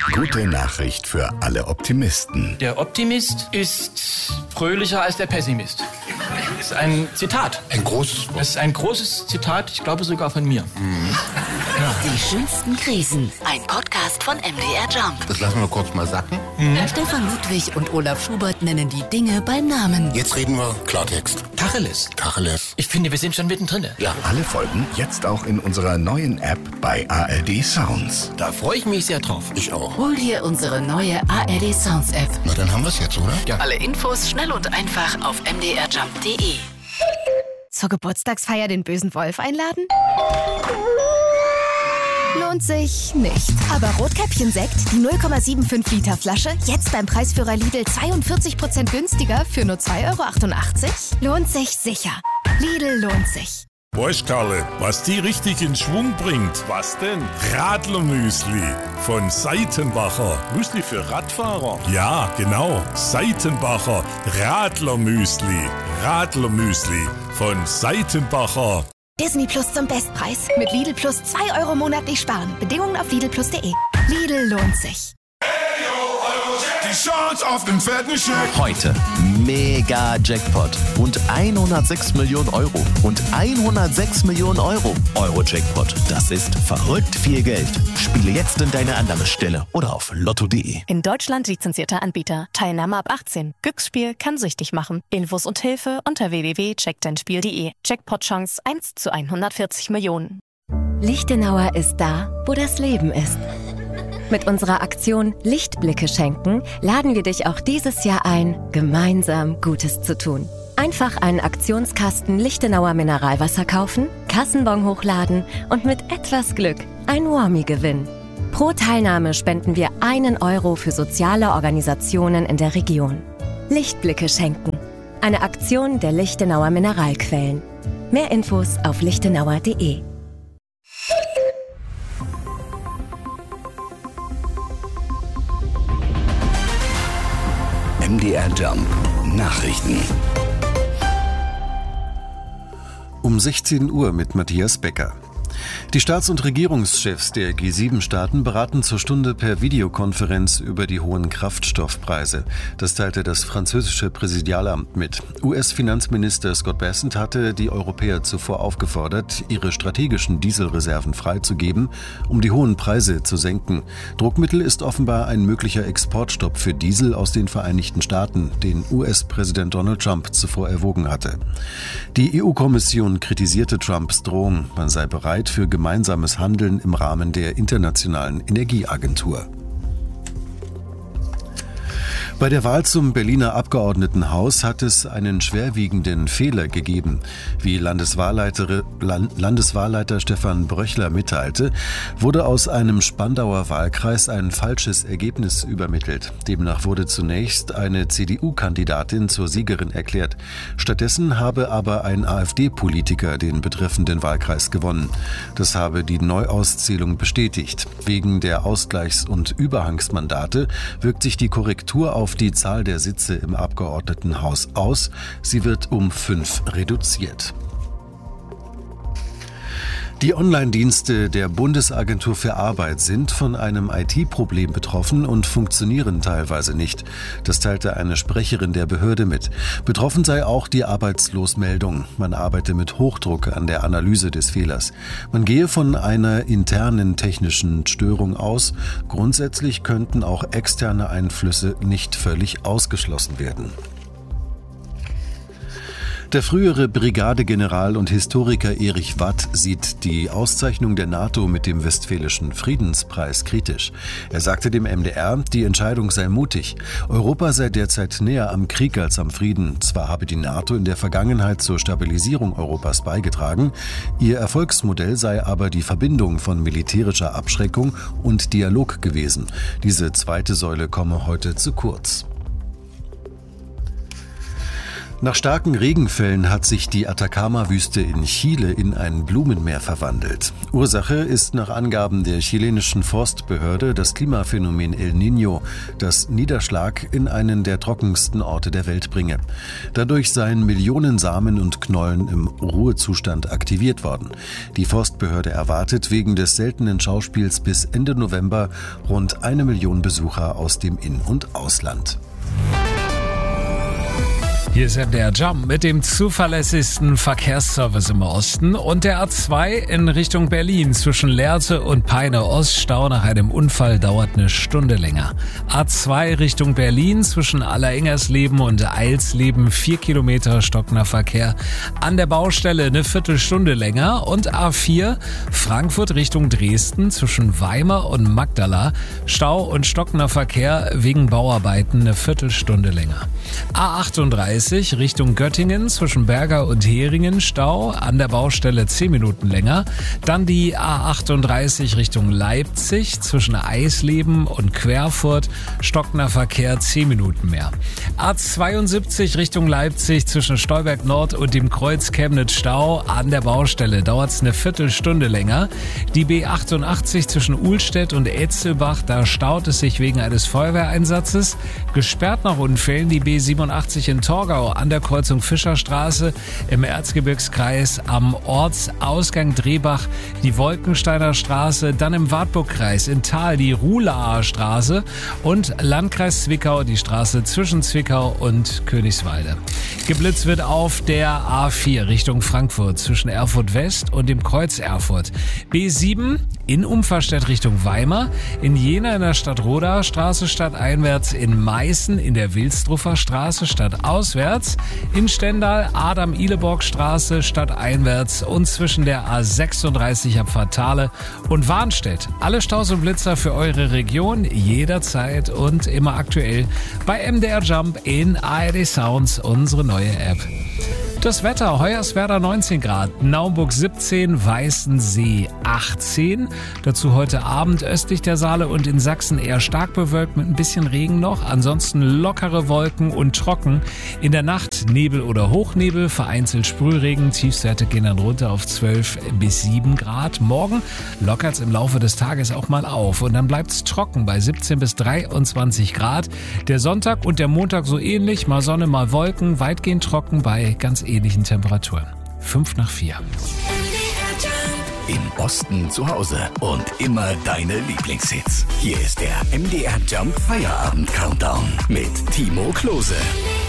Gute Nachricht für alle Optimisten. Der Optimist ist fröhlicher als der Pessimist. Das ist ein Zitat. Ein großes Wort. Das ist ein großes Zitat, ich glaube sogar von mir. Die schönsten Krisen. Ein Podcast von MDR Jump. Das lassen wir kurz mal sacken. Stefan Ludwig und Olaf Schubert nennen die Dinge beim Namen. Jetzt reden wir Klartext. Tacheles. Tacheles. Ich finde, wir sind schon mittendrin. Ja. Alle Folgen jetzt auch in unserer neuen App bei ARD Sounds. Da freue ich mich sehr drauf. Ich auch. Hol dir unsere neue ARD Sounds App. Na, dann haben wir es jetzt, oder? Ja. Alle Infos schnell und einfach auf mdrjump.de. Zur Geburtstagsfeier den bösen Wolf einladen? Lohnt sich nicht. Aber Rotkäppchen-Sekt, die 0,75 Liter Flasche, jetzt beim Preisführer Lidl 42% günstiger für nur 2,88 €? Lohnt sich sicher. Lidl lohnt sich. Weißt Karle, was die richtig in Schwung bringt? Was denn? Radlermüsli von Seitenbacher. Müsli für Radfahrer? Ja, genau. Seitenbacher Radlermüsli. Radlermüsli von Seitenbacher. Disney Plus zum Bestpreis. Mit Lidl Plus 2 € monatlich sparen. Bedingungen auf lidlplus.de. Lidl lohnt sich. Die Chance auf den fetten Scheck. Heute Mega Jackpot. Rund 106 Millionen Euro. Und 106 Millionen Euro. Euro-Jackpot. Das ist verrückt viel Geld. Spiele jetzt in deine Annahmestelle oder auf lotto.de. In Deutschland lizenzierter Anbieter. Teilnahme ab 18. Glücksspiel kann süchtig machen. Infos und Hilfe unter www.checkdeinspiel.de. Jackpot-Chance 1 zu 140 Millionen. Lichtenauer ist da, wo das Leben ist. Mit unserer Aktion Lichtblicke schenken laden wir dich auch dieses Jahr ein, gemeinsam Gutes zu tun. Einfach einen Aktionskasten Lichtenauer Mineralwasser kaufen, Kassenbon hochladen und mit etwas Glück ein Warmie gewinnen. Pro Teilnahme spenden wir 1 € für soziale Organisationen in der Region. Lichtblicke schenken. Eine Aktion der Lichtenauer Mineralquellen. Mehr Infos auf lichtenauer.de. MDR Jump Nachrichten. Um 16 Uhr mit Matthias Becker. Die Staats- und Regierungschefs der G7-Staaten beraten zur Stunde per Videokonferenz über die hohen Kraftstoffpreise. Das teilte das französische Präsidialamt mit. US-Finanzminister Scott Bessent hatte die Europäer zuvor aufgefordert, ihre strategischen Dieselreserven freizugeben, um die hohen Preise zu senken. Druckmittel ist offenbar ein möglicher Exportstopp für Diesel aus den Vereinigten Staaten, den US-Präsident Donald Trump zuvor erwogen hatte. Die EU-Kommission kritisierte Trumps Drohung, man sei bereit für gemeinsames Handeln im Rahmen der Internationalen Energieagentur. Bei der Wahl zum Berliner Abgeordnetenhaus hat es einen schwerwiegenden Fehler gegeben. Wie Landeswahlleiter Stefan Bröchler mitteilte, wurde aus einem Spandauer Wahlkreis ein falsches Ergebnis übermittelt. Demnach wurde zunächst eine CDU-Kandidatin zur Siegerin erklärt. Stattdessen habe aber ein AfD-Politiker den betreffenden Wahlkreis gewonnen. Das habe die Neuauszählung bestätigt. Wegen der Ausgleichs- und Überhangsmandate wirkt sich die Korrektur auf die Zahl der Sitze im Abgeordnetenhaus aus. Sie wird um 5 reduziert. Die Online-Dienste der Bundesagentur für Arbeit sind von einem IT-Problem betroffen und funktionieren teilweise nicht. Das teilte eine Sprecherin der Behörde mit. Betroffen sei auch die Arbeitslosmeldung. Man arbeite mit Hochdruck an der Analyse des Fehlers. Man gehe von einer internen technischen Störung aus. Grundsätzlich könnten auch externe Einflüsse nicht völlig ausgeschlossen werden. Der frühere Brigadegeneral und Historiker Erich Watt sieht die Auszeichnung der NATO mit dem Westfälischen Friedenspreis kritisch. Er sagte dem MDR, die Entscheidung sei mutig. Europa sei derzeit näher am Krieg als am Frieden. Zwar habe die NATO in der Vergangenheit zur Stabilisierung Europas beigetragen, ihr Erfolgsmodell sei aber die Verbindung von militärischer Abschreckung und Dialog gewesen. Diese zweite Säule komme heute zu kurz. Nach starken Regenfällen hat sich die Atacama-Wüste in Chile in ein Blumenmeer verwandelt. Ursache ist nach Angaben der chilenischen Forstbehörde das Klimaphänomen El Niño, das Niederschlag in einen der trockensten Orte der Welt bringe. Dadurch seien Millionen Samen und Knollen im Ruhezustand aktiviert worden. Die Forstbehörde erwartet wegen des seltenen Schauspiels bis Ende November rund 1 Million Besucher aus dem In- und Ausland. Hier ist MDR Jump mit dem zuverlässigsten Verkehrsservice im Osten und der A2 in Richtung Berlin zwischen Lehrte und Peine Ost. Stau nach einem Unfall dauert eine Stunde länger. A2 Richtung Berlin zwischen Allerengersleben und Eilsleben 4 Kilometer stockender Verkehr. An der Baustelle eine Viertelstunde länger und A4 Frankfurt Richtung Dresden zwischen Weimar und Magdala. Stau und stockender Verkehr wegen Bauarbeiten eine Viertelstunde länger. A38 Richtung Göttingen zwischen Berger und Heringen, Stau, an der Baustelle 10 Minuten länger. Dann die A38 Richtung Leipzig zwischen Eisleben und Querfurt, stockender Verkehr 10 Minuten mehr. A72 Richtung Leipzig zwischen Stolberg Nord und dem Kreuz Chemnitz, Stau, an der Baustelle dauert es eine Viertelstunde länger. Die B88 zwischen Uhlstedt und Etzelbach, da staut es sich wegen eines Feuerwehreinsatzes. Gesperrt nach Unfällen die B87 in Torgau an der Kreuzung Fischerstraße, im Erzgebirgskreis am Ortsausgang Drehbach die Wolkensteiner Straße, dann im Wartburgkreis in Thal die Ruhlaer Straße und Landkreis Zwickau die Straße zwischen Zwickau und Königswalde. Geblitzt wird auf der A4 Richtung Frankfurt zwischen Erfurt West und dem Kreuz Erfurt. B7 in Umverstedt Richtung Weimar, in Jena in der Stadtroder Straße stadteinwärts, in Meißen in der Wilsdruffer Straße stadtauswärts, in Stendal Adam-Ihleborg Straße stadteinwärts und zwischen der A36 ab Fatale und Warnstedt. Alle Staus und Blitzer für eure Region jederzeit und immer aktuell bei MDR Jump in ARD Sounds, unsere neue App. Das Wetter, Hoyerswerda 19 Grad, Naumburg 17, Weißensee 18. Dazu heute Abend östlich der Saale und in Sachsen eher stark bewölkt mit ein bisschen Regen noch. Ansonsten lockere Wolken und trocken. In der Nacht Nebel oder Hochnebel, vereinzelt Sprühregen. Tiefstwerte gehen dann runter auf 12 bis 7 Grad. Morgen lockert es im Laufe des Tages auch mal auf. Und dann bleibt es trocken bei 17 bis 23 Grad. Der Sonntag und der Montag so ähnlich. Mal Sonne, mal Wolken. Weitgehend trocken bei ganz ähnlichen Temperaturen. 5 nach 4. Im Osten zu Hause und immer deine Lieblingshits. Hier ist der MDR Jump Feierabend Countdown mit Timo Klose.